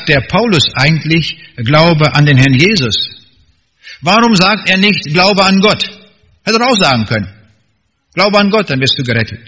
sagt der Paulus eigentlich, Glaube an den Herrn Jesus? Warum sagt er nicht, Glaube an Gott? Hätte er auch sagen können. Glaube an Gott, dann wirst du gerettet.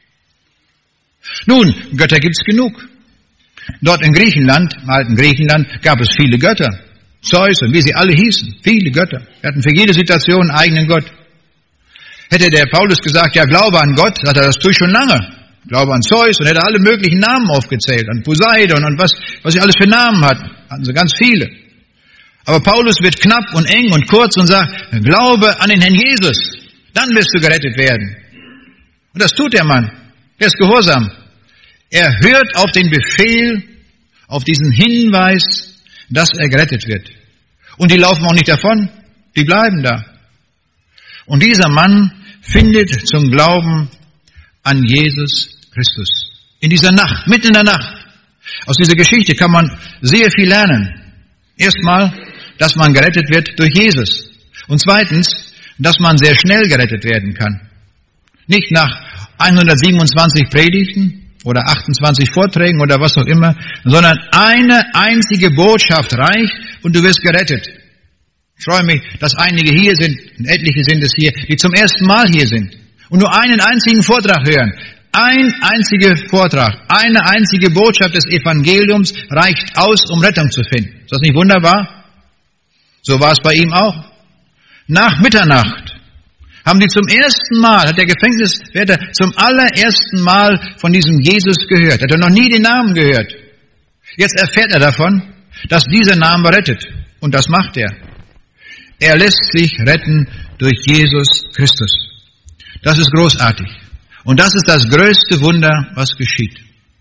Nun, Götter gibt's genug. Dort in Griechenland, im alten Griechenland, gab es viele Götter. Zeus und wie sie alle hießen. Viele Götter. Wir hatten für jede Situation einen eigenen Gott. Hätte der Paulus gesagt, ja, Glaube an Gott, sagt er, das tue ich schon lange. Glaube an Zeus und hätte alle möglichen Namen aufgezählt. An Poseidon und was sie alles für Namen hatten. Hatten sie ganz viele. Aber Paulus wird knapp und eng und kurz und sagt, Glaube an den Herrn Jesus. Dann wirst du gerettet werden. Und das tut der Mann. Er ist gehorsam. Er hört auf den Befehl, auf diesen Hinweis, dass er gerettet wird. Und die laufen auch nicht davon. Die bleiben da. Und dieser Mann findet zum Glauben an Jesus Christus. In dieser Nacht, mitten in der Nacht. Aus dieser Geschichte kann man sehr viel lernen. Erstmal, dass man gerettet wird durch Jesus. Und zweitens, dass man sehr schnell gerettet werden kann. Nicht nach 127 Predigten oder 28 Vorträgen oder was auch immer, sondern eine einzige Botschaft reicht und du wirst gerettet. Ich freue mich, dass einige hier sind, und etliche sind es hier, die zum ersten Mal hier sind und nur einen einzigen Vortrag hören. Ein einziger Vortrag, eine einzige Botschaft des Evangeliums reicht aus, um Rettung zu finden. Ist das nicht wunderbar? So war es bei ihm auch. Nach Mitternacht haben die zum ersten Mal, hat der Gefängniswärter zum allerersten Mal von diesem Jesus gehört. Hat er noch nie den Namen gehört. Jetzt erfährt er davon, dass dieser Name rettet. Und das macht er. Er lässt sich retten durch Jesus Christus. Das ist großartig. Und das ist das größte Wunder, was geschieht.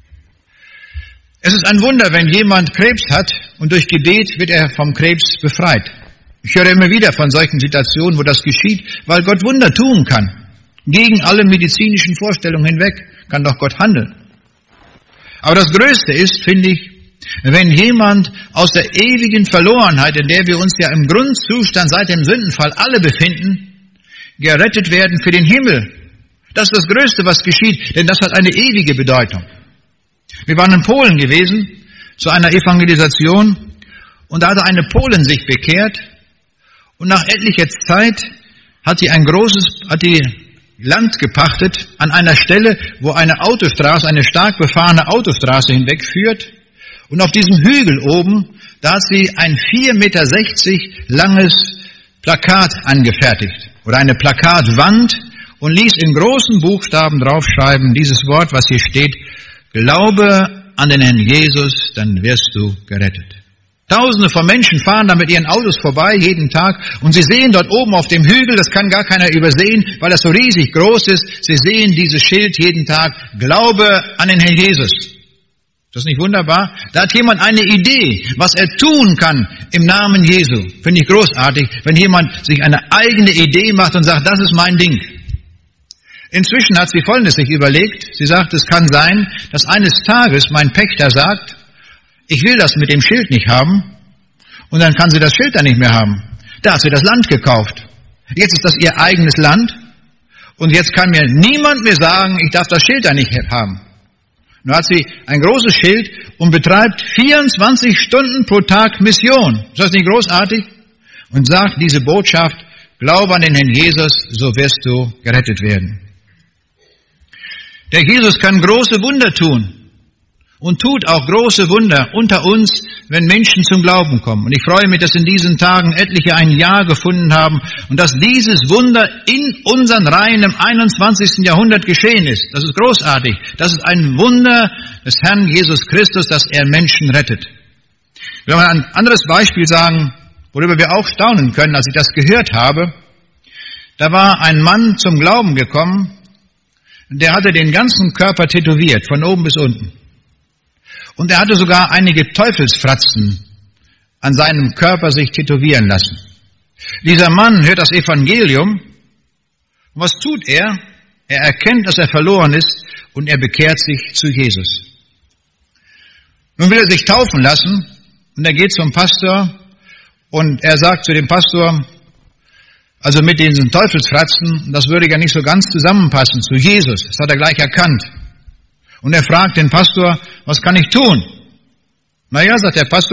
Es ist ein Wunder, wenn jemand Krebs hat und durch Gebet wird er vom Krebs befreit. Ich höre immer wieder von solchen Situationen, wo das geschieht, weil Gott Wunder tun kann. Gegen alle medizinischen Vorstellungen hinweg kann doch Gott handeln. Aber das Größte ist, finde ich, wenn jemand aus der ewigen Verlorenheit, in der wir uns ja im Grundzustand seit dem Sündenfall alle befinden, gerettet werden für den Himmel. Das ist das Größte, was geschieht, denn das hat eine ewige Bedeutung. Wir waren in Polen gewesen, zu einer Evangelisation, und da hatte eine Polin sich bekehrt, und nach etlicher Zeit hat sie Land gepachtet an einer Stelle, wo eine Autostraße, eine stark befahrene Autostraße hinwegführt. Und auf diesem Hügel oben, da hat sie ein 4,60 Meter langes Plakat angefertigt. Oder eine Plakatwand und ließ in großen Buchstaben draufschreiben, dieses Wort, was hier steht, Glaube an den Herrn Jesus, dann wirst du gerettet. Tausende von Menschen fahren da mit ihren Autos vorbei jeden Tag und sie sehen dort oben auf dem Hügel, das kann gar keiner übersehen, weil das so riesig groß ist, sie sehen dieses Schild jeden Tag, Glaube an den Herrn Jesus. Ist das nicht wunderbar? Da hat jemand eine Idee, was er tun kann im Namen Jesu. Finde ich großartig, wenn jemand sich eine eigene Idee macht und sagt, das ist mein Ding. Inzwischen hat sie Folgendes sich überlegt. Sie sagt, es kann sein, dass eines Tages mein Pächter sagt, ich will das mit dem Schild nicht haben, und dann kann sie das Schild dann nicht mehr haben. Da hat sie das Land gekauft. Jetzt ist das ihr eigenes Land, und jetzt kann mir niemand mehr sagen, ich darf das Schild da nicht haben. Nun hat sie ein großes Schild und betreibt 24 Stunden pro Tag Mission. Ist das nicht großartig? Und sagt diese Botschaft, Glaube an den Herrn Jesus, so wirst du gerettet werden. Der Jesus kann große Wunder tun. Und tut auch große Wunder unter uns, wenn Menschen zum Glauben kommen. Und ich freue mich, dass in diesen Tagen etliche ein Ja gefunden haben und dass dieses Wunder in unseren Reihen im 21. Jahrhundert geschehen ist. Das ist großartig. Das ist ein Wunder des Herrn Jesus Christus, dass er Menschen rettet. Ich will mal ein anderes Beispiel sagen, worüber wir auch staunen können, als ich das gehört habe. Da war ein Mann zum Glauben gekommen, der hatte den ganzen Körper tätowiert, von oben bis unten. Und er hatte sogar einige Teufelsfratzen an seinem Körper sich tätowieren lassen. Dieser Mann hört das Evangelium. Und was tut er? Er erkennt, dass er verloren ist und er bekehrt sich zu Jesus. Nun will er sich taufen lassen und er geht zum Pastor und er sagt zu dem Pastor, also mit diesen Teufelsfratzen, das würde ja nicht so ganz zusammenpassen zu Jesus. Das hat er gleich erkannt. Und er fragt den Pastor, was kann ich tun? Naja, sagt der Pastor,